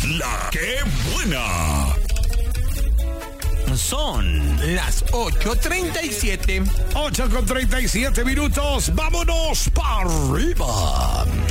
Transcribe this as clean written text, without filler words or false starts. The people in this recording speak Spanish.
La que buena. Son las 8:37. 8:37 minutos. Vámonos para arriba.